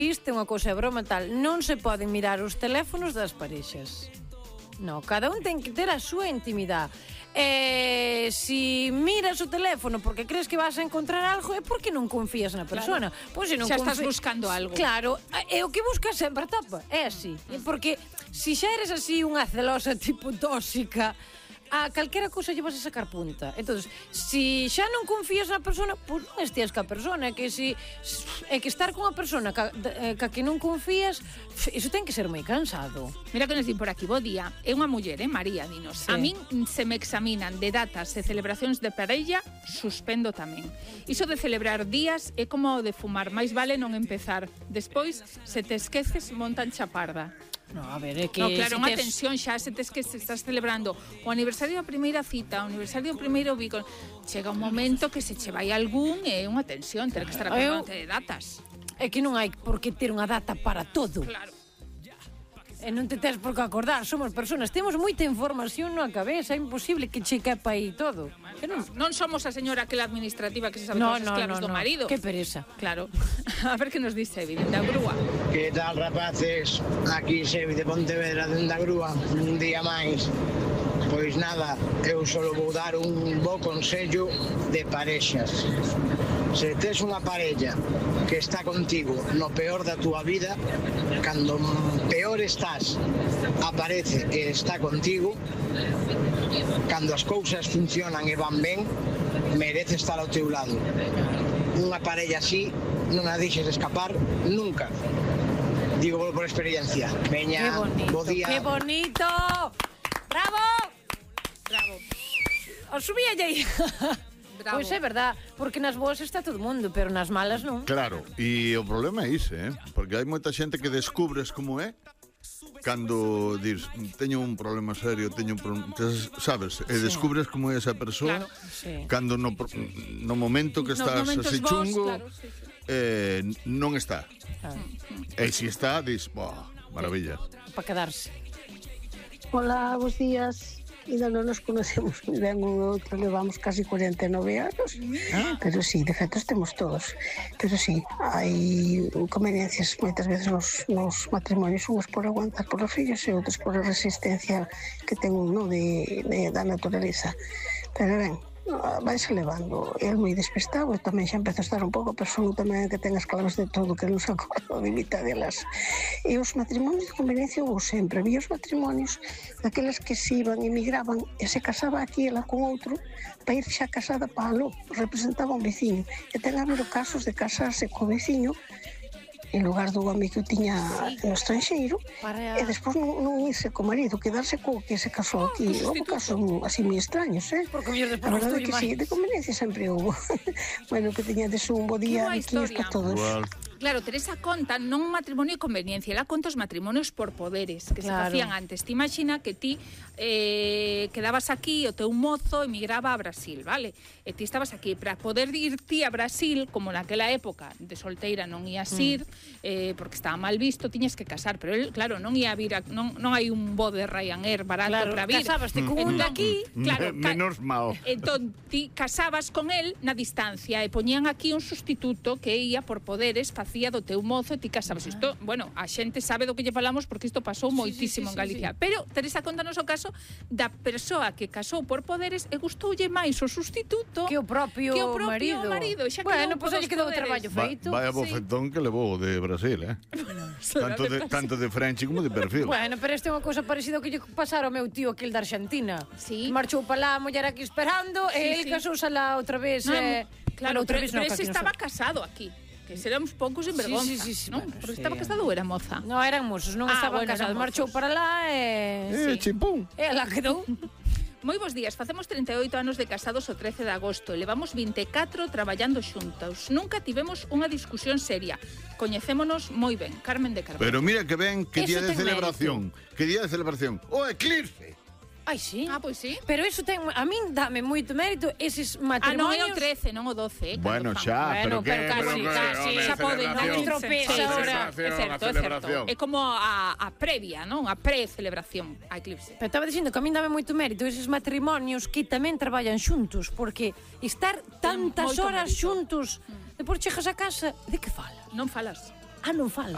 Isto é unha cousa broma tal, non se poden mirar os teléfonos das parexas. No, cada un ten que ter a súa intimidade. Si miras o teléfono porque crees que vas a encontrar algo, é porque non confías na persona. Pois se non xa estás buscando algo. Claro, é o que buscas sempre a tapa. É así. Porque si xa eres así unha celosa tipo tóxica, a calquera cousa lle vas a sacar punta. Entonces, si xa non confías na persona, pois non esteas ca persona. É que estar con a persona ca que non confías, iso ten que ser moi cansado. Mira que nos din por aquí, bo día. É unha muller, María, dinos. Sí. A min se me examinan de datas e celebracións de parella, suspendo tamén. Iso de celebrar días é como de fumar, máis vale non empezar. Despois, se te esqueces, montan chaparda. No, a ver, é que... No, claro, unha tensión xa, se tes que estás celebrando o aniversario da primeira cita, o aniversario do primeiro bico, chega un momento que se che vai algún e unha tensión, ter que estar a pendiente de datas. É que non hai por que ter unha data para todo. Claro. E non te tes por que acordar, somos personas, temos moita información na cabeza, é imposible que che quepa aí todo. Non somos a señora aquela administrativa que se sabe todos os esclavos do marido. Que pereza. Claro. A ver que nos dice Evi, dende a grúa. Que tal, rapaces? Aquí Sevi de Pontevedra, dende a grúa, un día máis. Pois nada, eu só vou dar un bo consello de parexas. Se tes unha parella que está contigo no peor da túa vida, cando peor estás, aparece e está contigo, cando as cousas funcionan e van ben, merece estar ao teu lado. Unha parella así non a deixes escapar nunca. Digo por experiencia. Veña, bo día. ¡Qué bonito! ¡Bravo! Bravo. O subía aí. Pois é verdad, porque nas boas está todo mundo, pero nas malas non. Claro, e o problema é ise, porque hai moita xente que descubres como é cando dis, teño un problema serio, teño un problema, sabes, e descubres como é esa persoa, claro, cando no momento que estás así chungo, claro, non está. E se está, dis, maravilla. Para quedarse. Hola, bons días. Ainda non nos conocemos moi ben un outro, levamos casi 49 anos, pero sí, defectos temos todos. Pero sí, hai inconveniencias moitas veces nos matrimonios, unhos por aguantar por os fillos e outros por a resistencia que ten uno da naturaleza. Pero ben, vaise levando. El moi despistado, e tamén xa empeza a estar un pouco, pero son tamén que ten as claves de todo, que non se acorda de mitad delas. E os matrimonios de conveniencia hubo sempre. Había os matrimonios daqueles que se iban, emigraban, e se casaba aquí ela con outro, para ir xa casada para aló, representaba un veciño. E ten habido casos de casarse co veciño en lugar do home que o tiña no estranxeiro, e despois non irse co marido, quedarse co que se casou aquí. Houve casos así moi extraños, Porque a verdade é que sí, de conveniencia sempre houve. Bueno, que teñades un bo día aquí para todos. Claro, Teresa conta non matrimonio e conveniencia, ela conta os matrimonios por poderes que se facían antes. Ti imagina que ti quedabas aquí, o teu mozo emigraba a Brasil, vale? E ti estabas aquí, para poder ir ti a Brasil, como naquela época de solteira non ías ir, porque estaba mal visto, tiñas que casar, pero él, claro, non ia vir, non hai un bo de Ryanair barato para vir. Casabaste con un daqui, claro, menos mal. Entón, ti casabas con él na distancia e poñían aquí un sustituto que ia por poderes, facía do teu mozo e ti casabas. Isto, bueno, a xente sabe do que lle falamos porque isto pasou moitísimo en Galicia. Pero Teresa contanos o caso da persoa que casou por poderes e gustoulle máis o sustituto que o propio marido. Bueno, pois lle quedou o traballo feito. Vaya bofetón que levou de Brasil, tanto de frente como de perfil. Bueno, pero este é unha cousa parecida ao que lle pasara ao meu tío aquel da Argentina. Marchou para lá a muller aquí esperando e ele casouse lá outra vez. Claro, pero ese estaba casado aquí. Que seramos poucos en vergonza, non? Porque estaba casado ou era moza? Non, eran mozos, non estaban casados. Marchou para lá e... chimpún. E lá quedou. Moi bons días, facemos 38 anos de casados o 13 de agosto. Levamos 24 traballando xuntos. Nunca tivemos unha discusión seria. Coñecémonos moi ben. Carmen de Carvalho. Pero mira que ben, que día de celebración. Que día de celebración. O eclipse. Ai, sí. Pois sí. Pero eso ten, a min dame moito mérito eses matrimonios. Non é o 13, non o 12. Bueno, xa, pero que... Casi, xa pode, non estropeza ahora. É certo. É como a previa, non? A pre-celebración a eclipse. Pero estaba dicindo que a min dame moito mérito eses matrimonios que tamén traballan xuntos, porque estar tantas horas xuntos, depois chegas a casa, de que falas? Non falas. Non falas.